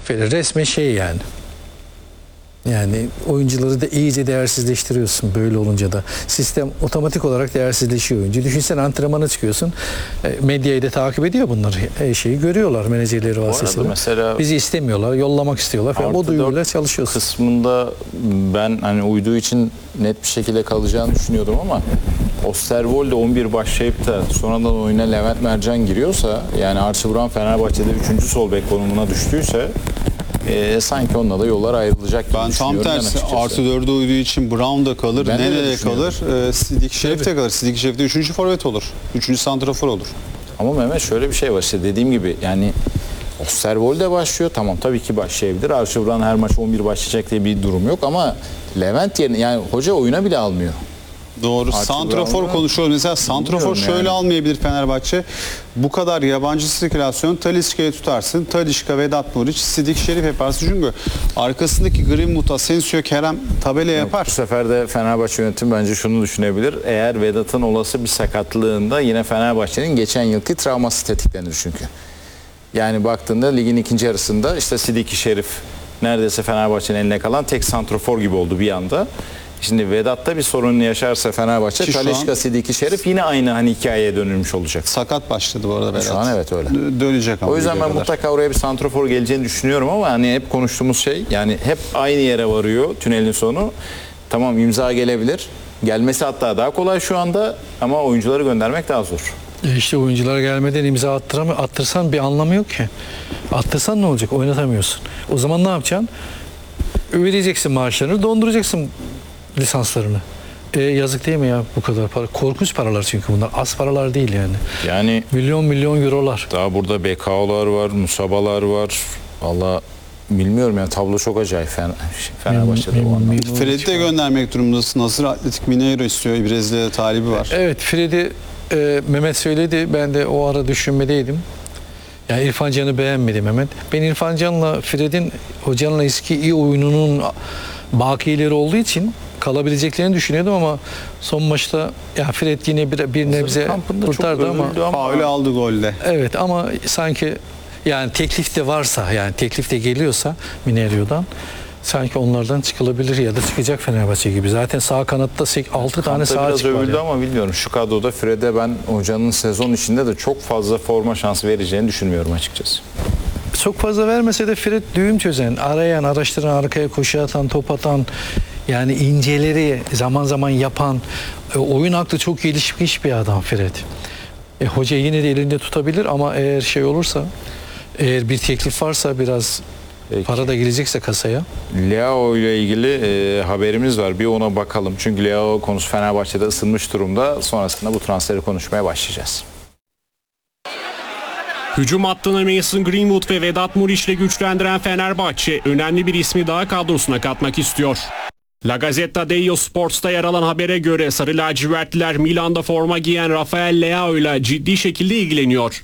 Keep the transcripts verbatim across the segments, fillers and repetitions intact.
Resmen şey yani. Yani oyuncuları da iyice değersizleştiriyorsun böyle olunca da. Sistem otomatik olarak değersizleşiyor oyuncu. Düşünsene antrenmana çıkıyorsun. Medyayı da takip ediyor bunlar. Her şeyi görüyorlar menajerleri vasıtasıyla. Mesela bizi istemiyorlar, yollamak istiyorlar falan. O duyguyla çalışıyorsun. Kısmında ben hani uyduğu için net bir şekilde kalacağını düşünüyordum ama Osterwolde on bir başlayıp da sonradan oyuna Levent Mercan giriyorsa, yani Archie Brown Fenerbahçe'de üçüncü sol bek konumuna düştüyse E, sanki onunla da yollar ayrılacak gibi ben tam tersi artı dörde uyduğu için Brown da kalır. Ben nereye kalır? E, Sidiki Şerif'te kalır. Sidiki Şerif'te üçüncü forvet olur. Üçüncü santrafor olur. Ama Mehmet şöyle bir şey var işte dediğim gibi yani Osterwolde başlıyor. Tamam tabii ki başlayabilir. Archie Brown her maç on bir başlayacak diye bir durum yok ama Levent yerine yani hoca oyuna bile almıyor. Doğru. Santrafor konuşuyoruz. Mesela santrafor şöyle yani almayabilir Fenerbahçe. Bu kadar yabancı sirkülasyon Talisca'yı tutarsın. Talisca, Vedat Muriç, Sidik Şerif yaparsın. Çünkü arkasındaki Greenwood, Asensio, Kerem tabela yapar. Bu sefer de Fenerbahçe yönetimi bence şunu düşünebilir. Eğer Vedat'ın olası bir sakatlığında yine Fenerbahçe'nin geçen yılki travması tetiklenir çünkü. Yani baktığında ligin ikinci yarısında işte Sidik Şerif neredeyse Fenerbahçe'nin eline kalan tek santrafor gibi oldu bir anda. Şimdi Vedat'ta bir sorun yaşarsa Fenerbahçe, Talisca, Sidiki Şerif yine aynı hani hikayeye dönülmüş olacak. Sakat başladı bu arada Vedat. Şu an evet öyle. D- dönecek ama. O yüzden ben kadar mutlaka oraya bir santrafor geleceğini düşünüyorum ama hani hep konuştuğumuz şey yani hep aynı yere varıyor tünelin sonu. Tamam imza gelebilir. Gelmesi hatta daha kolay şu anda ama oyuncuları göndermek daha zor. E işte oyuncular gelmeden imza attıramıyor. Attırsan bir anlamı yok ki. Attırsan ne olacak? Oynatamıyorsun. O zaman ne yapacaksın? Ödeyeceksin maaşlarını, donduracaksın lisanslarını. E, yazık değil mi ya bu kadar para? Korkunç paralar çünkü bunlar. Az paralar değil yani. Yani milyon milyon eurolar. Daha burada B K O'lar var, Musabalar var. Valla bilmiyorum yani tablo çok acayip Fenerbahçe'de bu anlamda. Fred'i de göndermek durumundasın. Hazır Atletik Mineiro istiyor. Brezilya'da talibi var. Evet Fred'i e, Mehmet söyledi. Ben de o ara düşünmedeydim. Yani İrfan Can'ı beğenmedim Mehmet. Ben İrfan Can'la Fred'in hocanın eski iyi oyununun bakileri olduğu için kalabileceklerini düşünüyordum ama son maçta ya Fred yine bir, bir nebze kurtardı ama, ama faulü aldı golde. Evet ama sanki yani teklif de varsa yani teklif de geliyorsa Mineiro'dan sanki onlardan çıkılabilir ya da çıkacak Fenerbahçe gibi. Zaten sağ kanatta altı tane sağ biraz açık var. Övüldü yani. Ama bilmiyorum şu kadroda Fred'e ben hocanın sezon içinde de çok fazla forma şansı vereceğini düşünmüyorum açıkçası. Çok fazla vermese de Fred düğüm çözen, arayan, araştıran, arkaya koşu atan, top atan, yani inceleri zaman zaman yapan, e, oyun aklı çok gelişmiş bir adam Fred. E, hoca yine de elinde tutabilir ama eğer şey olursa, eğer bir teklif varsa biraz Peki. para da girecekse kasaya. Leao ile ilgili e, haberimiz var. Bir ona bakalım. Çünkü Leao konusu Fenerbahçe'de ısınmış durumda. Sonrasında bu transferi konuşmaya başlayacağız. Hücum hattını Mason Greenwood ve Vedat Muriç ile güçlendiren Fenerbahçe önemli bir ismi daha kadrosuna katmak istiyor. La Gazzetta dello Sport'ta yer alan habere göre Sarı lacivertliler Milan'da forma giyen Rafael Leao ile ciddi şekilde ilgileniyor.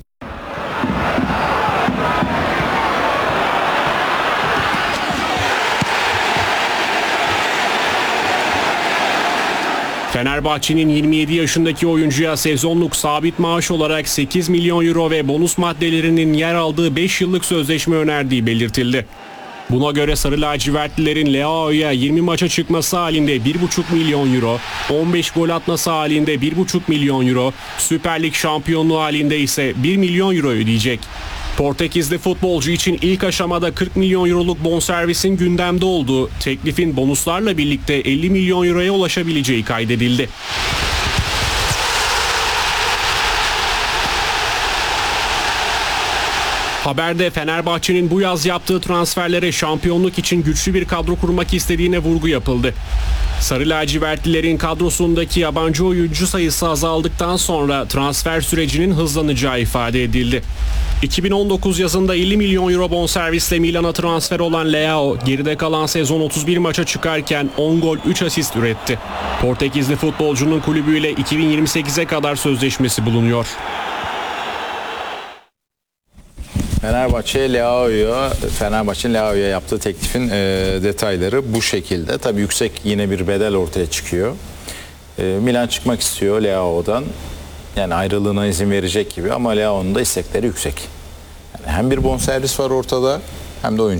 Fenerbahçe'nin yirmi yedi yaşındaki oyuncuya sezonluk sabit maaş olarak sekiz milyon euro ve bonus maddelerinin yer aldığı beş yıllık sözleşme önerdiği belirtildi. Buna göre Sarı lacivertlilerin Leao'ya yirmi maça çıkması halinde bir buçuk milyon euro, on beş gol atması halinde bir buçuk milyon euro, Süper Lig şampiyonluğu halinde ise bir milyon euro ödeyecek. Portekizli futbolcu için ilk aşamada kırk milyon euroluk bonservisin gündemde olduğu, teklifin bonuslarla birlikte elli milyon euroya ulaşabileceği kaydedildi. Haberde Fenerbahçe'nin bu yaz yaptığı transferlere şampiyonluk için güçlü bir kadro kurmak istediğine vurgu yapıldı. Sarı lacivertlilerin kadrosundaki yabancı oyuncu sayısı azaldıktan sonra transfer sürecinin hızlanacağı ifade edildi. iki bin on dokuz yazında elli milyon euro bonservisle Milan'a transfer olan Leao, geride kalan sezon otuz bir maça çıkarken on gol üç asist üretti. Portekizli futbolcunun kulübüyle iki bin yirmi sekize kadar sözleşmesi bulunuyor. Fenerbahçe Leao'ya Fenerbahçe'nin Leao'ya yaptığı teklifin e, detayları bu şekilde. Tabii yüksek yine bir bedel ortaya çıkıyor. E, Milan çıkmak istiyor Leao'dan. Yani ayrılığına izin verecek gibi ama Leao'nun da istekleri yüksek. Yani hem bir bonservis var ortada hem de oyuncu